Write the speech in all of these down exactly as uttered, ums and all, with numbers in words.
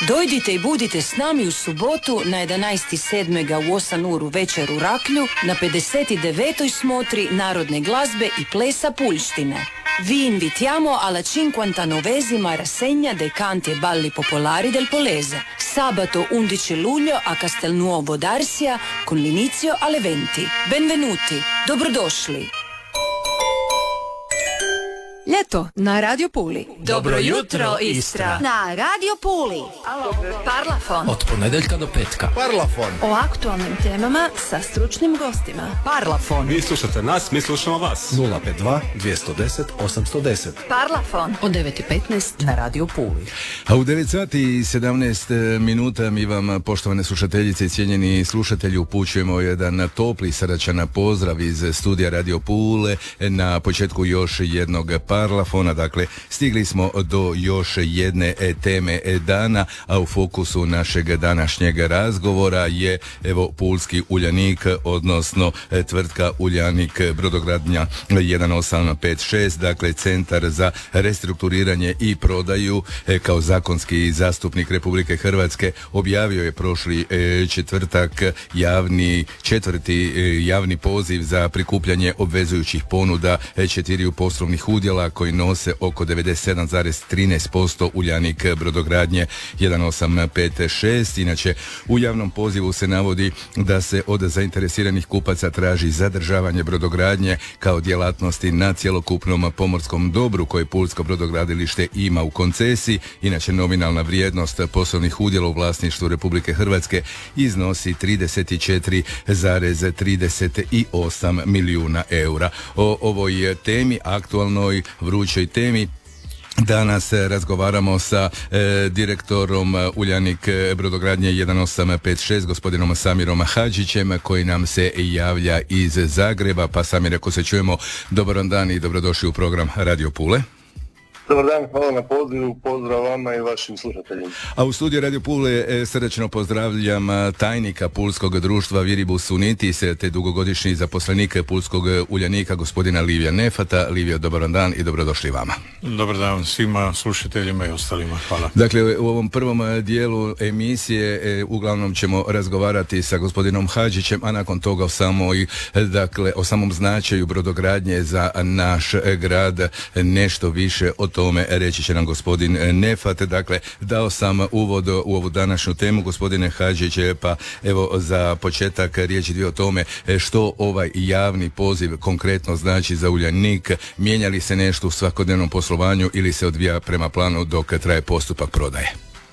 Dojdite i budite s nami u subotu na jedanaesti sedmog u osam uru večer u Raklju na pedeset devetoj smotri narodne glazbe i plesa Puljštine. Vi invitiamo alla cinquantanovesima rassegna dei canti e balli popolari del Polese, sabato undici luglio a Castelnuovo d'Arsia con l'inizio alle venti. Benvenuti, dobrodošli. Ljeto na Radio Puli. Dobro jutro, Istra. Na Radio Puli. Parlafon. Od ponedeljka do petka. Parlafon. O aktualnim temama sa stručnim gostima. Parlafon. Vi slušate nas, mi slušamo vas. nula pet dva dvjesto deset osamsto deset. Parlafon. Od devet i petnaest na Radio Puli. A u devet sati i sedamnaest minuta mi vam, poštovane slušateljice i cijenjeni slušatelji, upućujemo jedan topli srdačan pozdrav iz studija Radio Pule na početku još jednog Parlafona. Dakle, stigli smo do još jedne teme dana, a u fokusu našeg današnjeg razgovora je evo Pulski Uljanik, odnosno tvrtka Uljanik brodogradnja jedan osam pet šest, dakle Centar za restrukturiranje i prodaju. Kao zakonski zastupnik Republike Hrvatske objavio je prošli četvrtak javni, četvrti javni poziv za prikupljanje obvezujućih ponuda četiriju poslovnih udjela koji nose oko devedeset sedam zarez trinaest posto Uljanik brodogradnje jedan osam pet šest. Inače, u javnom pozivu se navodi da se od zainteresiranih kupaca traži zadržavanje brodogradnje kao djelatnosti na cjelokupnom pomorskom dobru koje Pulsko brodogradilište ima u koncesiji. Inače, nominalna vrijednost poslovnih udjela u vlasništvu Republike Hrvatske iznosi trideset četiri zarez trideset osam milijuna eura. O ovoj temi, aktualnoj vrućoj temi, danas razgovaramo sa e, direktorom Uljanik brodogradnje jedan osam pet šest, gospodinom Samirom Hadžićem, koji nam se javlja iz Zagreba. Pa Samir, ako se čujemo, dobar dan i dobrodošli u program Radio Pule. Dobar dan, hvala na pozivu, pozdrav vama i vašim slušateljima. A u studiju Radio Pule e, srdačno pozdravljam tajnika Pulskog društva Viribus Unitis te dugogodišnji zaposlenik Pulskog Uljanika, gospodina Livija Nefata. Livio, dobar dan i dobrodošli vama. Dobar dan svima slušateljima i ostalima, hvala. Dakle, u ovom prvom dijelu emisije e, uglavnom ćemo razgovarati sa gospodinom Hadžićem, a nakon toga o samoj, dakle, o samom značaju brodogradnje za naš grad nešto više o tome reći će nam gospodin Nefat. Dakle, dao sam uvod u ovu današnju temu, gospodine Hadžić, pa evo za početak riječi dvije o tome što ovaj javni poziv konkretno znači za Uljanik. Mijenja li se nešto u svakodnevnom poslovanju ili se odvija prema planu dok traje postupak prodaje?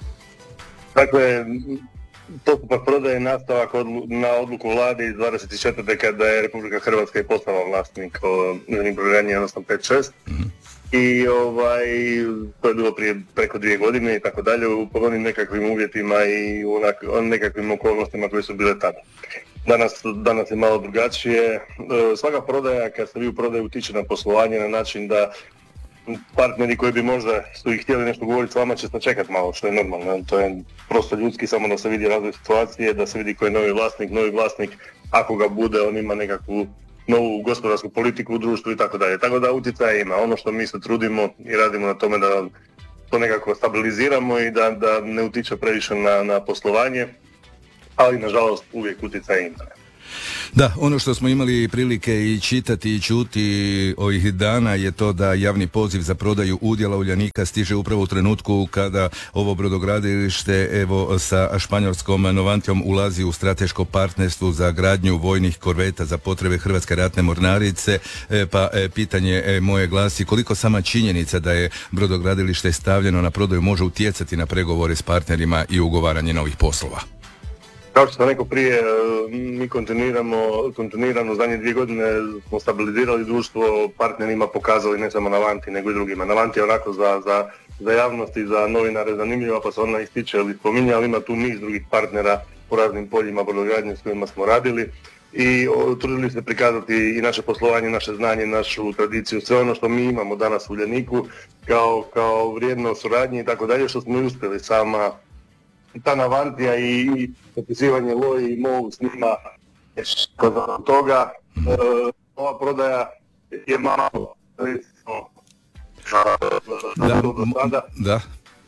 Dakle, postupak prodaje je nastavak odlu- na odluku vlade iz dvadeset četvrte kada je Republika Hrvatska i postala vlasnik Uljanik brodogradnje jedan osam pet šest. Mm-hmm. I ovaj, to je bilo prije preko dvije godine i tako dalje, u onim nekakvim uvjetima i u onak, nekakvim okolnostima koje su bile tada. Danas, danas je malo drugačije. E, svaka prodaja, kad se vi u prodaju, utiče na poslovanje na način da partneri koji bi možda su i htjeli nešto govoriti s vama će sačekati malo, što je normalno. To je prosto ljudski, samo da se vidi razvoj situacije, da se vidi ko je novi vlasnik, novi vlasnik, ako ga bude, on ima nekakvu novu gospodarsku politiku u društvu i tako dalje. Tako da utjecaja ima. Ono što mi se trudimo i radimo na tome da to nekako stabiliziramo i da, da ne utiče previše na, na poslovanje, ali nažalost uvijek utjecaja ima. Da, ono što smo imali prilike i čitati i čuti ovih dana je to da javni poziv za prodaju udjela Uljanika stiže upravo u trenutku kada ovo brodogradilište evo sa španjolskom Novantijom ulazi u strateško partnerstvo za gradnju vojnih korveta za potrebe Hrvatske ratne mornarice. E, pa e, pitanje e, moje glasi, koliko sama činjenica da je brodogradilište stavljeno na prodaju može utjecati na pregovore s partnerima i ugovaranje novih poslova? Kao što sam rekao prije, mi kontinuiramo, kontinuirano zadnje dvije godine smo stabilizirali društvo, partnerima pokazali ne samo Navanti nego i drugima. Navanti je onako za, za, za javnost i za novinare zanimljiva, pa se ona ističe ili spominje, ali ima tu niz drugih partnera u raznim poljima brodogradnje s kojima smo radili i o, trudili se prikazati i naše poslovanje, naše znanje, našu tradiciju, sve ono što mi imamo danas u Uljaniku kao, kao vrijedno suradnje i tako dalje, što smo i uspjeli sama ta Navantija i, i potpisivanje L O I i M O U s njima. Kod toga e, ova prodaja je malo recimo da, do sada. Da.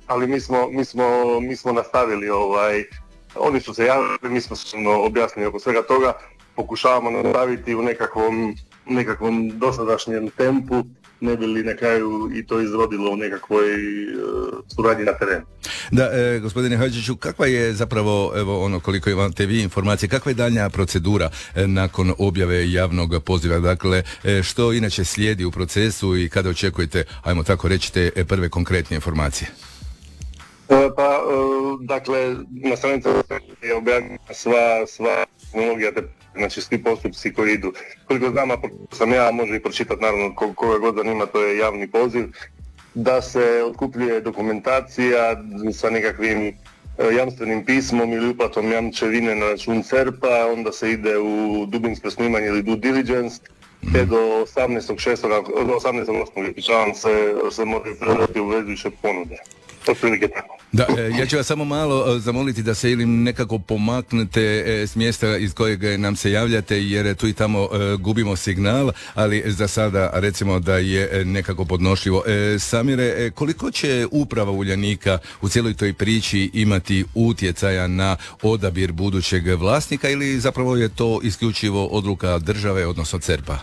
ali mi smo, mi smo, mi smo nastavili, ovaj, oni su se javili, mi smo se objasnili oko svega toga, pokušavamo nastaviti u nekakvom, nekakvom dosadašnjem tempu, ne bi li na kraju i to izrodilo u nekakvoj uh, suradnji na terenu. Da, e, gospodine Hadžiću, kakva je zapravo, evo ono koliko imate vi informacije, kakva je daljnja procedura e, nakon objave javnog poziva? Dakle, e, što inače slijedi u procesu i kada očekujete, ajmo tako reći, te e, prve konkretne informacije? E, pa, e, dakle, na stranici je objavljena sva, sva tehnologija, te, znači svi postupci koji idu. Koliko znam, ako sam ja, može i pročitati, naravno, koga god zanima, to je javni poziv, da se otkupljuje dokumentacija sa nekakvim jamstvenim pismom ili uplatom jamčevine na račun C E R P-a, onda se ide u dubinsko snimanje ili due diligence, te do osamnaestog šestog do osamnaestog osmog ispričavam se, se moraju predati uvezujuće ponude. Otprilike tako. Da, ja ću vas samo malo zamoliti da se ili nekako pomaknete s mjesta iz kojeg nam se javljate, jer tu i tamo gubimo signal, ali za sada recimo da je nekako podnošljivo. Samire, koliko će uprava Uljanika u cijeloj toj priči imati utjecaja na odabir budućeg vlasnika, ili zapravo je to isključivo odluka države, odnosno C E R P-a?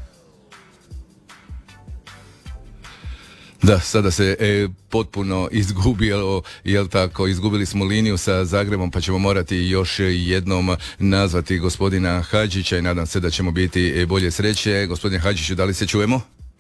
Da, sada se e, potpuno izgubilo, jel tako, izgubili smo liniju sa Zagrebom, pa ćemo morati još jednom nazvati gospodina Hadžića i nadam se da ćemo biti bolje sreće. Gospodine Hadžiću, da li se čujemo?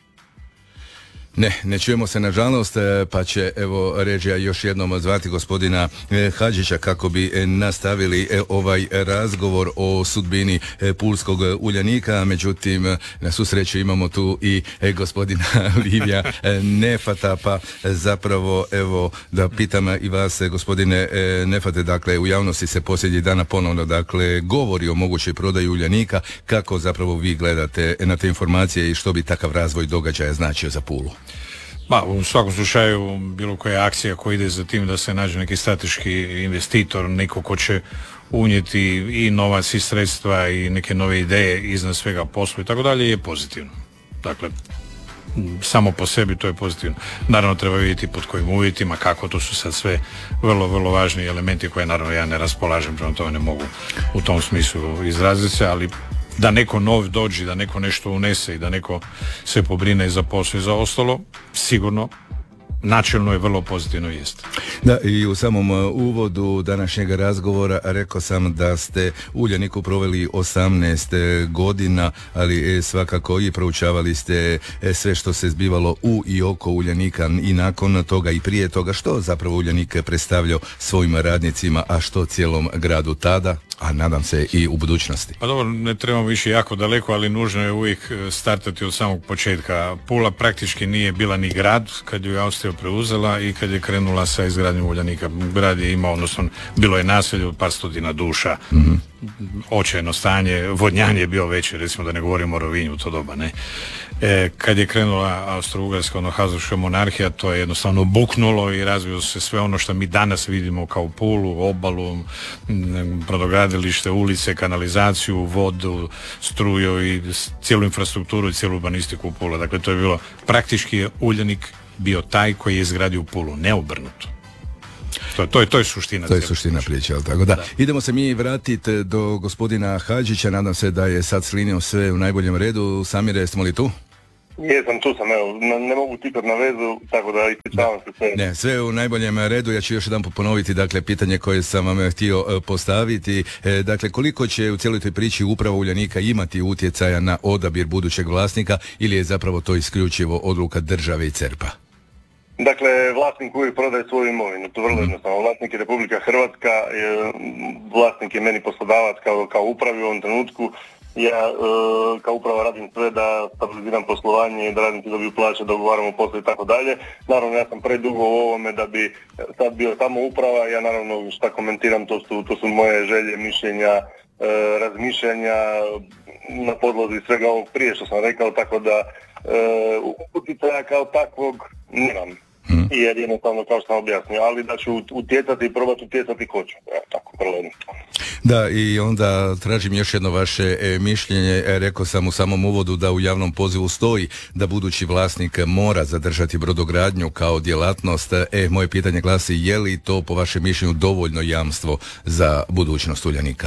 Ne, ne čujemo se nažalost, pa će evo režija još jednom zvati gospodina Hadžića kako bi nastavili ovaj razgovor o sudbini pulskog Uljanika. Međutim, na svu sreću imamo tu i gospodina Livija Nefata, pa zapravo evo da pitam i vas, gospodine Nefate, dakle u javnosti se posljednjih dana ponovno dakle govori o mogućoj prodaji Uljanika. Kako zapravo vi gledate na te informacije i što bi takav razvoj događaja značio za Pulu? Ba, u svakom slučaju bilo koja akcija koja ide za tim da se nađe neki strateški investitor, neko ko će unijeti i novac i sredstva i neke nove ideje iznad svega poslu i tako dalje, je pozitivno. Dakle, samo po sebi to je pozitivno. Naravno treba vidjeti pod kojim uvjetima, kako, to su sad sve vrlo, vrlo važni elementi koje naravno ja ne raspolažem, prema tome ne mogu u tom smislu izraziti se, ali da neko nov dođe, da neko nešto unese i da neko se pobrine za posao i za ostalo, sigurno načelno je vrlo pozitivno jest. Da, i u samom uvodu današnjeg razgovora rekao sam da ste u Uljaniku proveli osamnaest godina, ali svakako i proučavali ste sve što se zbivalo u i oko Uljanika i nakon toga i prije toga. Što zapravo Uljanik predstavljao svojim radnicima, a što cijelom gradu tada, a nadam se i u budućnosti? Pa dobro, ne trebamo više jako daleko, ali nužno je uvijek startati od samog početka. Pula praktički nije bila ni grad kad ju je Austrija preuzela i kad je krenula sa izgradnjom Uljanika. Grad je imao, odnosno bilo je naselje od par stotina duša, mm-hmm. očajno stanje, vodnjanje je bio veće, recimo da ne govorimo o Rovinju u to doba, ne. E, kad je krenula Austro-Ugarska, ono Habsburška monarhija, to je jednostavno buknulo i razvilo se sve ono što mi danas vidimo kao Pulu, obalu, brodogradilište, ulice, kanalizaciju, vodu, struju i cijelu infrastrukturu i cijelu urbanistiku u Pulu. Dakle, to je bilo, praktički je Uljanik bio taj koji je izgradio Pulu, ne obrnuto. To, to, je, to je suština. To je suština priče, ali tako da. da. Idemo se mi vratiti do gospodina Hadžića, nadam se da je sad s linijom sve u najboljem redu. Samire, jesmo li tu? Jesam, tu sam, evo, ne, ne mogu tipati na vezu, tako da ispričavam se sve. Ne, sve u najboljem redu, ja ću još jedan ponoviti, dakle, pitanje koje sam vam htio postaviti. E, dakle, koliko će u cijeloj toj priči uprava Uljanika imati utjecaja na odabir budućeg vlasnika, ili je zapravo to isključivo odluka države i C E R P-a? Dakle, vlasnik uvijek prodaje svoju imovinu, to vrlo jednostavno. Vlasnik je Republika Hrvatska, vlasnik je meni poslodavac kao, kao upravi u ovom trenutku. Ja e, kao uprava radim sve da stabiliziram poslovanje, da radnici dobiju plaće, dogovaramo posao i tako dalje. Naravno, ja sam predugo u ovome da bi sad bio samo uprava, ja naravno šta komentiram, to su, to su moje želje, mišljenja, e, razmišljanja na podlozi svega ovog prije što sam rekao, tako da e, utjecaja kao takvog nemam. Hmm. Jer jednostavno, kao što sam objasnio, ali da ću utjecati i probati utjecati hoću. Evo, tako, vrlo jednostavno. Da, i onda tražim još jedno vaše e, mišljenje. E, rekao sam u samom uvodu da u javnom pozivu stoji da budući vlasnik mora zadržati brodogradnju kao djelatnost. E, moje pitanje glasi, je li to po vašem mišljenju dovoljno jamstvo za budućnost Uljanika?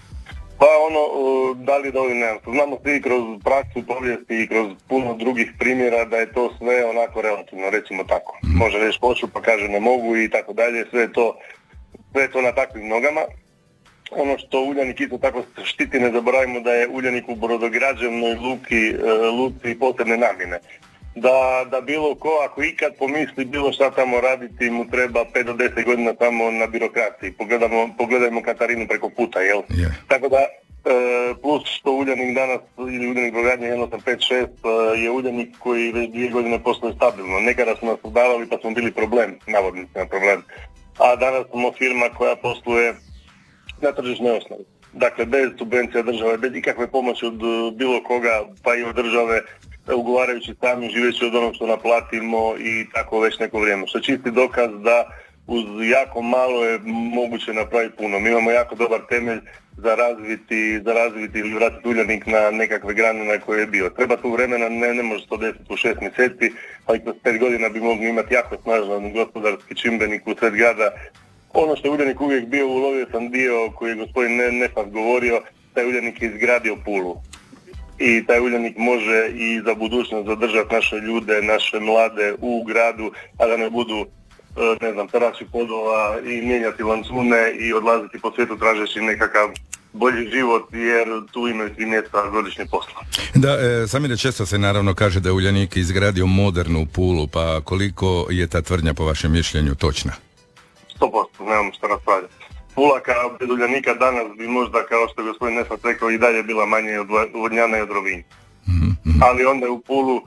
Pa ono, da li dovoljno jamstvo? Znamo svi kroz praksu povijesti i kroz puno drugih primjera da je to sve onako relativno, recimo tako. Mm. Može reći hoću pa kaže ne mogu i tako dalje, sve je to, sve je to na takvim nogama. Ono što Uljanik isto tako štiti, ne zaboravimo da je Uljanik u brodograđevnoj luki, luci posebne namjene. Da, da bilo ko, ako ikad pomisli bilo šta tamo raditi, mu treba pet do deset godina samo na birokraciji. Pogledamo, pogledajmo Katarinu preko puta, jel? Yeah. Tako da, e, plus što Uljanik danas, ili Uljanik brodogradnje jedan osam pet šest, e, je Uljanik koji već dvije godine posluje stabilno. Nekada smo nas udavali pa smo bili problem, navodnicima problem. A danas smo firma koja posluje na tržišnoj osnovi. Dakle, bez subvencija države, bez ikakve pomoći od bilo koga, pa i od države, ugovarajući sami, živeći od onog što naplatimo i tako već neko vrijeme. Što čisti dokaz da uz jako malo je moguće napraviti puno. Mi imamo jako dobar temelj za razviti, za razviti ili vratiti Uljanik na nekakve grane na koje je bio. Treba tu vremena, ne, ne može to desiti u šest mjeseci, ali kroz pet godina bi mogli imati jako snažan gospodarski čimbenik u sred grada. Ono što je Uljanik uvijek bio, ulovio sam dio koji je gospodin Nefas govorio, taj Uljanik je izgradio Pulu. I taj Uljanik može i za budućnost zadržati naše ljude, naše mlade u gradu, a da ne budu, ne znam, terači podova i mijenjati lancune i odlaziti po svijetu tražeći nekakav bolji život, jer tu imaju tri mjesta godišnje posla. Da, e, Samire, često se naravno kaže da je Uljanik izgradio modernu Pulu, pa koliko je ta tvrdnja po vašem mišljenju točna? sto posto, nemamo što raspravljati. Pula kao bez Uljanika danas bi možda, kao što je gospodin Nefas rekao, i dalje bila manje od Vodnjana i od Rovinja. Mm-hmm. Ali onda je u Pulu e,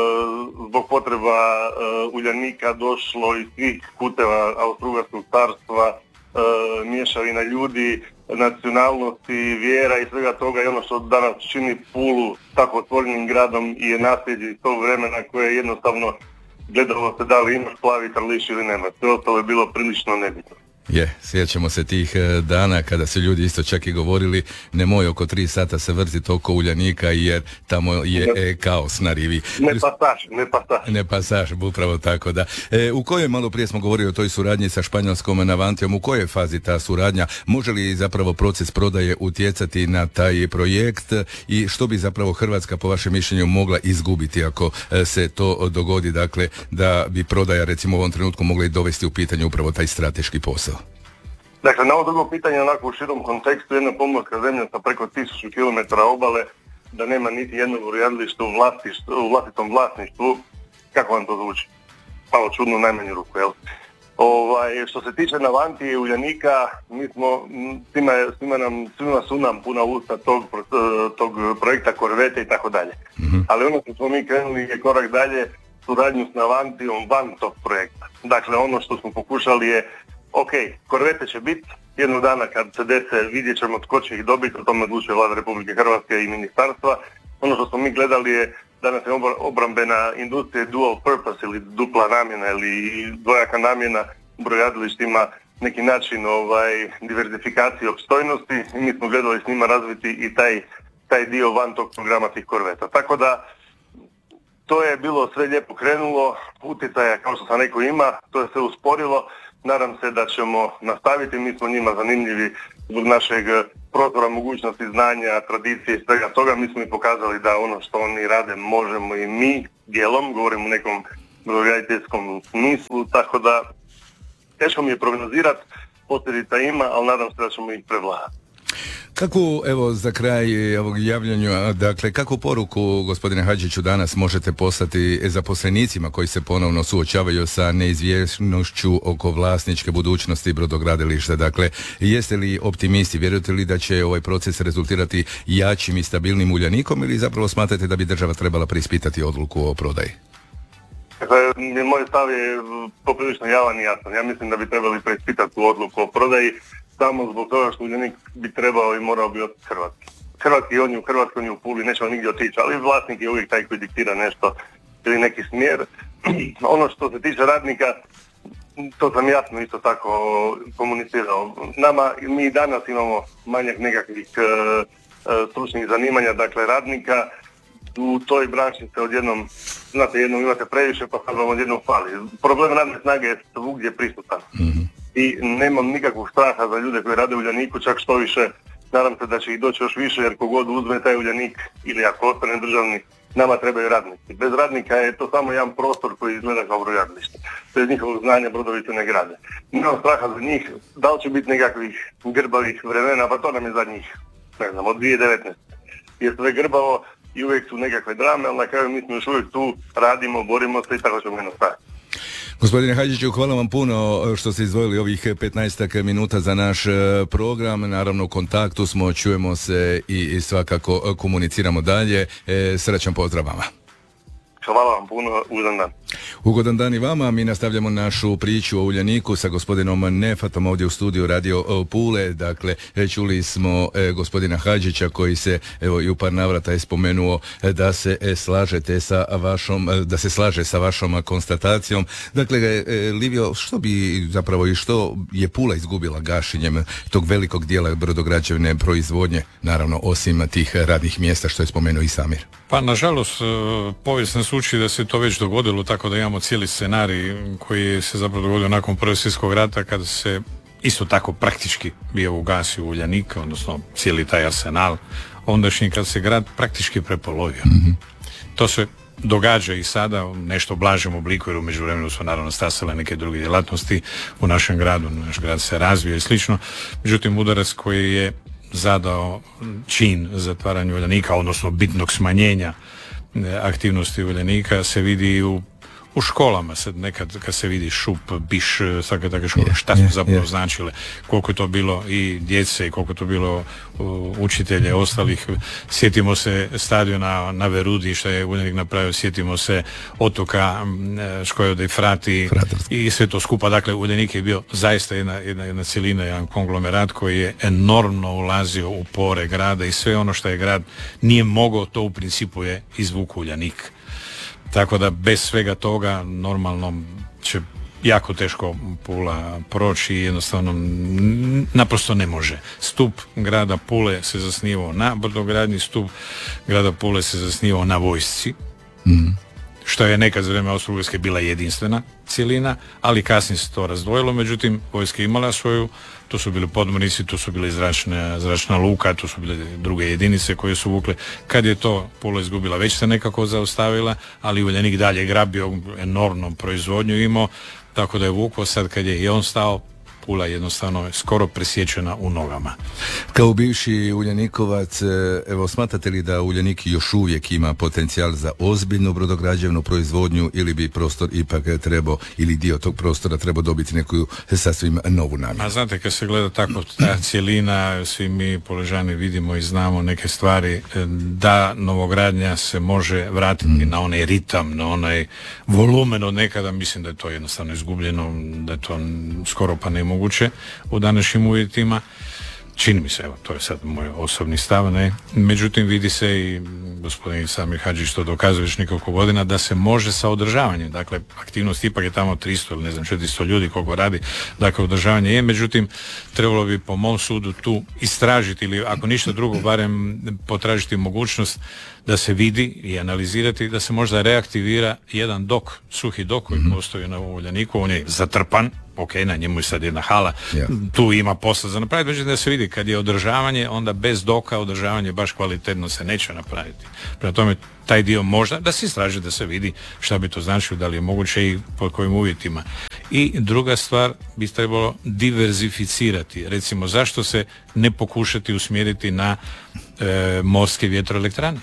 zbog potreba e, Uljanika došlo iz svih kuteva Austro-Ugarskog carstva, e, mješavina ljudi, nacionalnosti, vjera i svega toga, i ono što danas čini Pulu tako otvorenim gradom i je nasljeđe iz tog vremena koje je jednostavno gledalo se da li imaš plavi trliš ili nema. Sve ostalo je bilo prilično nebitno. Je, sjećamo se tih dana kada su ljudi isto čak i govorili nemoj oko tri sata se vrtiti oko Uljanika jer tamo je e, kaos na rivi. Ne pasaš, ne pasaš. Ne pasaš, upravo tako da. E, u kojoj, malo prije smo govorili o toj suradnji sa španjolskom Navantijom, u kojoj fazi ta suradnja, može li zapravo proces prodaje utjecati na taj projekt i što bi zapravo Hrvatska po vašem mišljenju mogla izgubiti ako se to dogodi, dakle da bi prodaja recimo u ovom trenutku mogla i dovesti u pitanje upravo taj strateški posao? Dakle, na ovo drugo pitanje, onako u širom kontekstu, jedna pomorska zemlja sa preko tisuću kilometara obale, da nema niti jednog brodogradilišta u, u vlastitom vlasništvu, kako vam to zvuči? Malo čudno u najmanju ruku, jel? Ovaj, što se tiče Navantije i Uljanika, mi smo, svima, svima, nam, svima su nam puna usta tog, tog projekta korvete i tako dalje. Mm-hmm. Ali ono što smo mi krenuli je korak dalje, suradnju s Navantijom van tog projekta. Dakle, ono što smo pokušali je, ok, korvete će biti, jednog dana kad se dese vidjet ćemo tko će ih dobiti, o tome odlučuje Vlada Republike Hrvatske i ministarstva. Ono što smo mi gledali je danas je obrambena industrija dual purpose ili dupla namjena ili dvojaka namjena u brodogradilištima, neki način ovaj, diverzifikacije opstojnosti i mi smo gledali s njima razviti i taj, taj dio van tog programa tih korveta. Tako da to je bilo sve lijepo krenulo, utjecaja kao što sam rekao ima, to je sve usporilo. Nadam se da ćemo nastaviti, mi smo njima zanimljivi zbog našeg prostora, mogućnosti, znanja, tradicije i svega toga. Mi smo i pokazali da ono što oni rade možemo i mi dijelom, govorim u nekom brodograditeljskom smislu, tako da teško mi je prognozirati, posljedica ima, ali nadam se da ćemo ih prevladati. Kakvu, evo za kraj ovog javljanja, dakle, kakvu poruku, gospodine Hadžiću, danas možete poslati zaposlenicima koji se ponovno suočavaju sa neizvjesnošću oko vlasničke budućnosti brodogradilišta? Dakle, jeste li optimisti, vjerujete li da će ovaj proces rezultirati jačim i stabilnim Uljanikom ili zapravo smatrate da bi država trebala preispitati odluku o prodaji? Dakle, moj stav je poprilično javan i jasan. Ja mislim da bi trebali preispitati tu odluku o prodaji samo zbog toga što Uljanik bi trebao i morao bi otići Hrvatski. Hrvatski on je u Hrvatskoj, on je u Puli, neće on nigdje otići, ali vlasnik je uvijek taj koji diktira nešto ili neki smjer. ono što se tiče radnika, to sam jasno isto tako komunicirao. Nama, mi danas imamo manjak nekakvih uh, stručnih zanimanja, dakle radnika. U toj branši se odjednom, znate, jednom imate previše, pa sad vam odjednom fali. Problem radne snage je svugdje prisutan. Mm-hmm. I nemam nikakvog straha za ljude koji rade u Uljaniku, čak što više, nadam se da će ih doći još više, jer kogod uzme taj Uljanik ili ako ostane državni, nama trebaju radnici. Bez radnika je to samo jedan prostor koji izgleda kao brodogradilište. Bez njihovog znanja brodovi se ne grade. Nemam straha za njih, da li će biti nekakvih grbavih vremena, pa to nam je za njih, ne znam, od dvije tisuće devetnaeste. Je sve grbavo i uvijek su nekakve drame, ali na kraju mi smo još uvijek tu, radimo, borimo se i tako ćemo nastaviti. Gospodine Hadžiću, hvala vam puno što ste izdvojili ovih petnaestak minuta za naš program. Naravno, u kontaktu smo, čujemo se i, i svakako komuniciramo dalje. E, srećan pozdrav vama. Hvala vam puno, ugodan dan. Ugodan dan i vama. Mi nastavljamo našu priču o Uljaniku sa gospodinom Nefatom ovdje u studiju Radio Pule. Dakle, čuli smo e, gospodina Hadžića koji se evo i u par navrata je spomenuo e, da se e, slažete sa vašom, e, da se slaže sa vašom konstatacijom. Dakle, e, Livio, što bi zapravo i što je Pula izgubila gašenjem tog velikog dijela brodograđevne proizvodnje, naravno osim tih radnih mjesta što je spomenuo i Samir? Pa nažalost, povijest nas uči da se to već dogodilo, tako da imamo cijeli scenarij koji se zapravo dogodio nakon Prvog svjetskog rata, kada se isto tako praktički bio ugasio Uljanik, odnosno cijeli taj arsenal ondašnji, kad se grad praktički prepolovio. Mm-hmm. To se događa i sada u nešto blažem obliku, jer u međuvremenu su naravno stasale neke druge djelatnosti u našem gradu, naš grad se razvio i slično. Međutim, udarac koji je zadao čin zatvaranju Uljanika, odnosno bitnog smanjenja aktivnosti Uljanika, se vidi u, u školama. Sad nekad kad se vidi Šup, Biš, svake takve škole, šta su zapravo značile, koliko je to bilo i djece i koliko je to bilo uh, učitelje ostalih. Sjetimo se stadiona na Verudi što je Uljanik napravio, sjetimo se otoka Škojo de Frati i sve to skupa. Dakle, Uljanik je bio zaista jedna, jedna, jedna cjelina, jedan konglomerat koji je enormno ulazio u pore grada i sve ono što je grad nije mogao, to u principu je izvuku Uljanik. Tako da bez svega toga normalno će jako teško Pula proći i jednostavno naprosto ne može. Stup grada Pule se zasnivao na brodogradnji, stup grada Pule se zasnivao na vojsci, mm. što je nekad za vrijeme Austro-Ugarske bila jedinstvena cjelina, ali kasnije se to razdvojilo. Međutim, vojska imala svoju, to su bili podmornici, to su bile zračna, zračna luka, to su bile druge jedinice koje su vukle. Kad je to Pula izgubila, već se nekako zaustavila, ali Uljanik dalje grabio, enormnom proizvodnju imao, tako da je vukao. Sad kad je i on stao, Pula jednostavno skoro presječena u nogama. Kao bivši Uljanikovac, evo, smatrate li da Uljanik još uvijek ima potencijal za ozbiljnu brodograđevnu proizvodnju ili bi prostor ipak trebao, ili dio tog prostora trebao dobiti neku sasvim novu namjenu? A znate, kad se gleda tako ta cijelina, svi mi Puležani vidimo i znamo neke stvari, da novogradnja se može vratiti mm. na onaj ritam, na onaj volumen od nekada. Mislim da je to jednostavno izgubljeno, da je to skoro pa nemoguće u današnjim uvjetima. Čini mi se, evo, to je sad moj osobni stav, ne. Međutim, vidi se i gospodin Samir Hadžić to dokazuje već nekoliko godina da se može sa održavanjem. Dakle, aktivnost ipak je tamo tristo ili ne znam četiristo ljudi koliko radi, dakle održavanje je. Međutim, trebalo bi po mom sudu tu istražiti ili ako ništa drugo barem potražiti mogućnost da se vidi i analizirati, da se možda reaktivira jedan dok, suhi dok koji mm-hmm. postoji na Uljaniku. On je zatrpan, ok, na njemu je sad jedna hala, yeah. tu ima posla za napraviti, međutim da se vidi kad je održavanje, onda bez doka održavanje baš kvalitetno se neće napraviti. Prema tome, taj dio možda da se istraži, da se vidi šta bi to značilo, da li je moguće i pod kojim uvjetima. I druga stvar, bi trebalo diverzificirati. Recimo, zašto se ne pokušati usmjeriti na e, morske vjetroelektrane?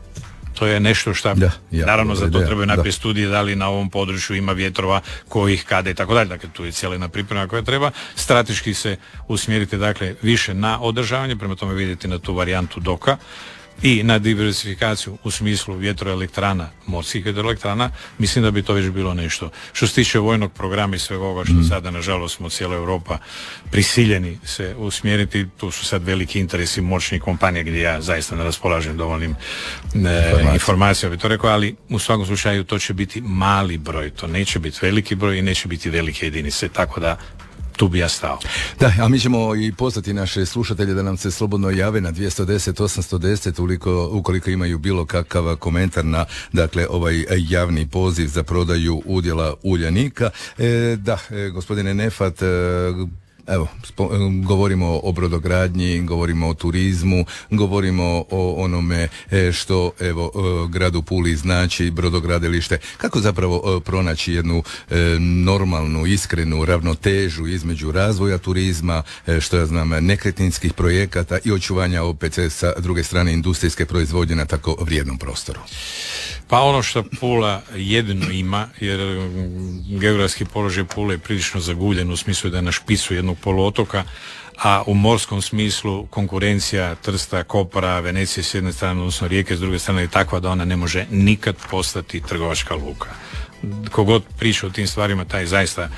To je nešto što, da, ja, naravno za to trebaju naprijed studije da li na ovom području ima vjetrova, kojih, kada i tako dalje. Dakle, tu je cijela jedna priprema koja treba. Strateški se usmjeriti, dakle, više na održavanje, prema tome vidjeti na tu varijantu doka. i na diversifikaciju u smislu vjetroelektrana, morskih vjetroelektrana, mislim da bi to već bilo nešto. Što se tiče vojnog programa i svega ovoga što mm. sada, nažalost, smo cijela Europa prisiljeni se usmjeriti, tu su sad veliki interesi moćnih kompanija gdje ja zaista ne raspolažem dovoljnim e, informacijama, bi to rekao, ali u svakom slučaju to će biti mali broj, to neće biti veliki broj i neće biti velike jedinice, tako da tu bi ja stao. Da, a mi ćemo i pozvati naše slušatelje da nam se slobodno jave na dvjesto deset osamsto deset ukoliko, ukoliko imaju bilo kakav komentar na, dakle, ovaj javni poziv za prodaju udjela Uljanika. E, da, e, gospodine Nefat, e, evo, spo, govorimo o brodogradnji, govorimo o turizmu, govorimo o onome što, evo, gradu Puli znači brodogradilište. Kako zapravo pronaći jednu normalnu, iskrenu ravnotežu između razvoja turizma, što ja znam, nekretninskih projekata i očuvanja opet sa druge strane industrijske proizvodnje na tako vrijednom prostoru? Pa ono što Pula jedino ima, jer geografski položaj Pule je prilično zaguljen u smislu da je na špicu jednog poluotoka, a u morskom smislu konkurencija Trsta, Kopara, Venecije s jedne strane, odnosno Rijeke s druge strane je takva da ona ne može nikad postati trgovačka luka. Kogod priča o tim stvarima, taj zaista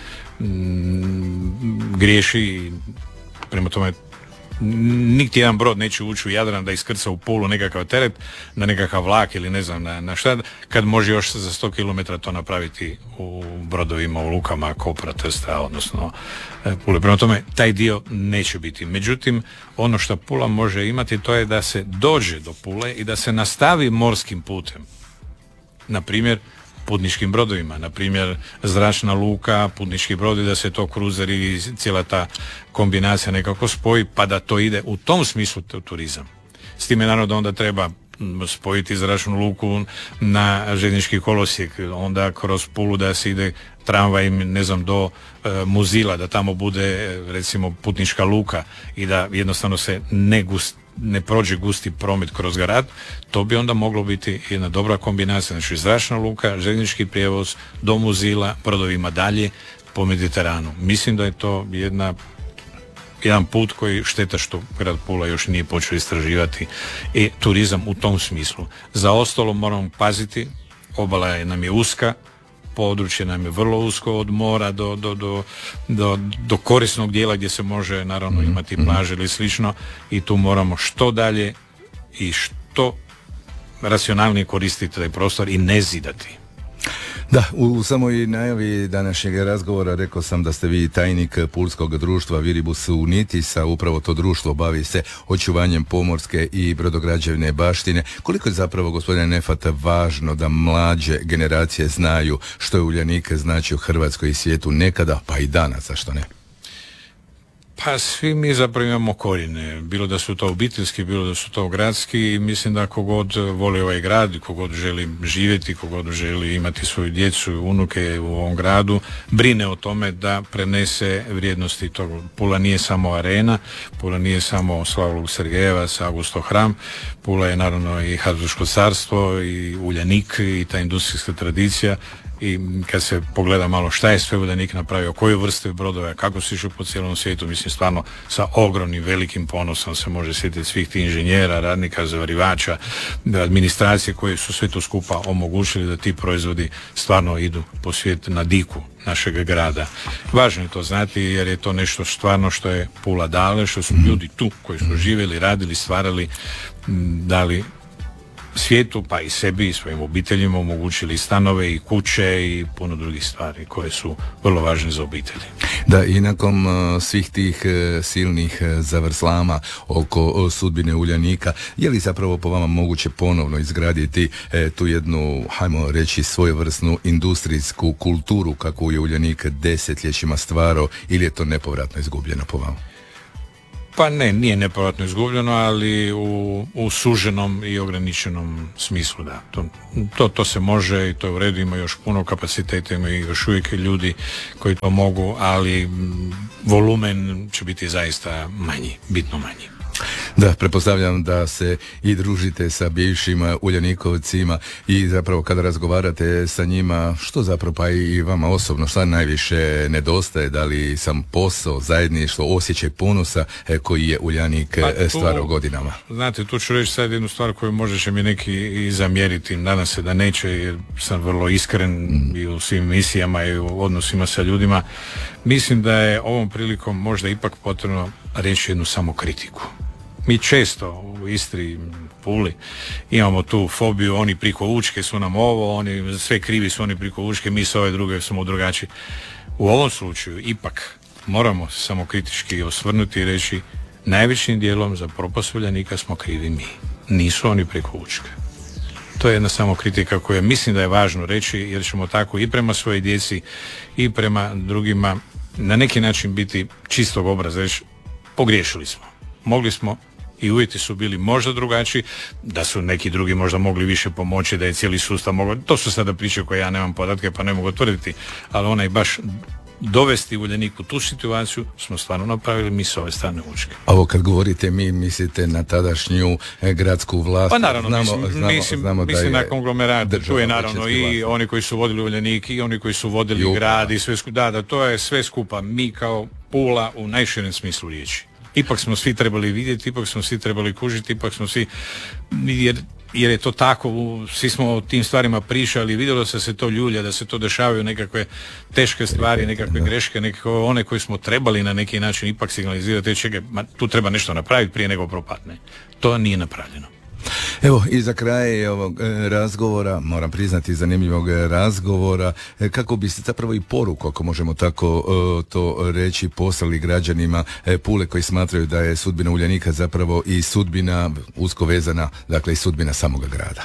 mm, griješi i prema tome niti jedan brod neće ući u Jadran da iskrca u Pulu nekakav teret na nekakav vlak ili ne znam na, na šta, kad može još za sto kilometara to napraviti u brodovima, u lukama Kopra, Trsta, odnosno Pule. Prema tome, taj dio neće biti. Međutim, ono što Pula može imati, to je da se dođe do Pule i da se nastavi morskim putem. Na primjer, putničkim brodovima, na primjer zračna luka, putnički brodi, da se to kruzeri i cijela ta kombinacija nekako spoji, pa da to ide u tom smislu turizam. S time naravno da onda treba spojiti zračnu luku na željeznički kolosijek, onda kroz Pulu da se ide tramvaj, ne znam, do e, Muzila, da tamo bude recimo putnička luka i da jednostavno se ne gust ne prođe gusti promet kroz grad, to bi onda moglo biti jedna dobra kombinacija, znači zračna luka, željeznički prijevoz do Muzila, brodovima dalje po Mediteranu. Mislim da je to jedna jedan put koji šteta što grad Pula još nije počeo istraživati i turizam u tom smislu. Za ostalo moramo paziti, obala je nam je uska, područje nam je vrlo usko od mora do, do, do, do, do korisnog dijela gdje se može naravno imati plaže ili slično i tu moramo što dalje i što racionalnije koristiti taj prostor i ne zidati. Da, u samoj najavi današnjeg razgovora rekao sam da ste vi tajnik pulskog društva Viribus Unitis, a upravo to društvo bavi se očuvanjem pomorske i brodograđevne baštine. Koliko je zapravo, gospodine Nefat, važno da mlađe generacije znaju što je Uljanik znači u Hrvatskoj i svijetu nekada, pa i danas, zašto ne? Pa svi mi zapravo imamo korijene, bilo da su to obiteljski, bilo da su to gradski i mislim da kogod voli ovaj grad, kogod želi živjeti, kogod želi imati svoju djecu i unuke u ovom gradu, brine o tome da prenese vrijednosti toga. Pula nije samo arena, Pula nije samo Slavog Sergejevac, Augusto hram, Pula je naravno i Habsburško carstvo i Uljanik i ta industrijska tradicija. I kad se pogleda malo šta je sve Uljanik napravio, koju vrstu brodova, kako se išlo po cijelom svijetu, mislim stvarno sa ogromnim velikim ponosom se može sjetiti svih tih inženjera, radnika, zavarivača, administracije koje su sve to skupa omogućili da ti proizvodi stvarno idu po svijetu na diku našeg grada. Važno je to znati jer je to nešto stvarno što je Pula dale, što su ljudi tu koji su živjeli, radili, stvarali, dali svijetu, pa i sebi i svojim obiteljima omogućili stanove i kuće i puno drugih stvari koje su vrlo važne za obitelji. Da, i nakon uh, svih tih uh, silnih uh, zavrzlama oko uh, sudbine Uljanika, je li zapravo po vama moguće ponovno izgraditi uh, tu jednu, hajmo reći, svojevrsnu industrijsku kulturu kako je Uljanik desetljećima stvarao, ili je to nepovratno izgubljeno po vama? Pa ne, nije nepovratno izgubljeno, ali u, u suženom i ograničenom smislu, da. To, to, to se može i to je u redu, ima još puno kapaciteta, ima još uvijek ljudi koji to mogu, ali volumen će biti zaista manji, bitno manji. Da, pretpostavljam da se i družite sa bivšim Uljanikovcima i zapravo kada razgovarate sa njima, što zapravo pa i vama osobno, šta najviše nedostaje, da li sam posao, zajedništvo, osjećaj ponosa e, koji je Uljanik pa, stvarao godinama? Znate, tu ću reći sad jednu stvar koju možda će mi neki i zamjeriti, nadam se da neće jer sam vrlo iskren mm. i u svim misijama i u odnosima sa ljudima. Mislim da je ovom prilikom možda ipak potrebno reći jednu samokritiku. Mi često u Istri, Puli, imamo tu fobiju, oni priko Učke su nam ovo, oni sve krivi su oni priko Učke, mi s ove druge smo drugačiji. U ovom slučaju ipak moramo samokritički osvrnuti i reći najvećim dijelom za propast Uljanika smo krivi mi. Nisu oni preko Učke. To je jedna samokritika koju mislim da je važno reći jer ćemo tako i prema svojoj djeci i prema drugima na neki način biti čistog obraza, reći pogriješili smo. Mogli smo i uvjeti su bili možda drugačiji, da su neki drugi možda mogli više pomoći, da je cijeli sustav mogao, to su sada priče koje ja nemam podatke pa ne mogu tvrditi, ali onaj baš dovesti Uljanik u tu situaciju smo stvarno napravili mi s ove strane Učke. Ovo kad govorite mi, mislite na tadašnju eh, gradsku vlast? Pa naravno, znamo, mislim, znamo, mislim, znamo da mislim je na konglomerat, tu je naravno i vlast. Oni koji su vodili Uljanik i oni koji su vodili grad i sve skupa, da, da, to je sve skupa, mi kao Pula u najširem smislu riječi. Ipak smo svi trebali vidjeti, ipak smo svi trebali kužiti, ipak smo svi, jer, jer je to tako, svi smo o tim stvarima pričali, vidjelo se se to ljulja, da se to dešavaju nekakve teške stvari, nekakve greške, nekakve one koje smo trebali na neki način ipak signalizirati, čekaj, tu treba nešto napraviti prije nego propadne. To nije napravljeno. Evo, i za kraj ovog e, razgovora, moram priznati zanimljivog razgovora, e, kako bi se zapravo i poruku, ako možemo tako e, to reći, poslali građanima e, Pule koji smatraju da je sudbina Uljanika zapravo i sudbina usko vezana, dakle i sudbina samoga grada.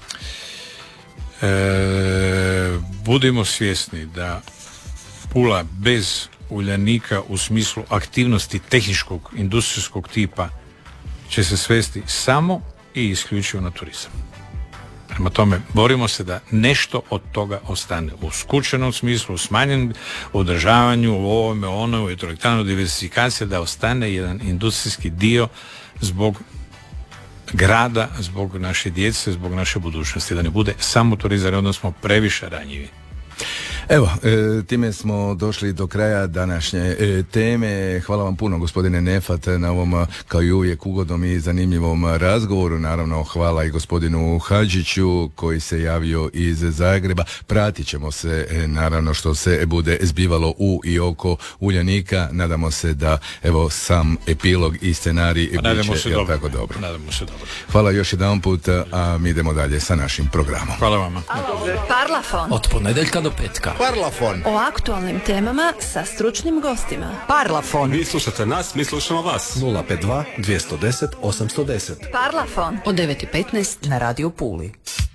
E, budimo svjesni da Pula bez Uljanika u smislu aktivnosti tehničkog, industrijskog tipa će se svesti samo i isključivo na turizam. Prema tome, borimo se da nešto od toga ostane u skučenom smislu, u smanjenom održavanju, u ovome, ono, u elektranu diversifikacija, da ostane jedan industrijski dio zbog grada, zbog naše djece, zbog naše budućnosti, da ne bude samo turizam, odnosno smo previše ranjivi. Evo, e, time smo došli do kraja današnje e, teme. Hvala vam puno, gospodine Nefat, na ovom, kao i uvijek, ugodnom i zanimljivom razgovoru. Naravno, hvala i gospodinu Hadžiću koji se javio iz Zagreba. Pratit ćemo se, e, naravno, što se bude zbivalo u i oko Uljanika. Nadamo se da, evo, sam epilog i scenarij bit će tako dobro. Nadamo se dobro. Hvala još jedan put, a mi idemo dalje sa našim programom. Hvala vama. Parlafon. Od ponedjeljka do petka. Parlafon. O aktualnim temama sa stručnim gostima. Parlafon. Vi slušate nas, mi slušamo vas. nula pet dva, dvjesto deset, osamsto deset. Parlafon. Od devet i petnaest na Radio Puli.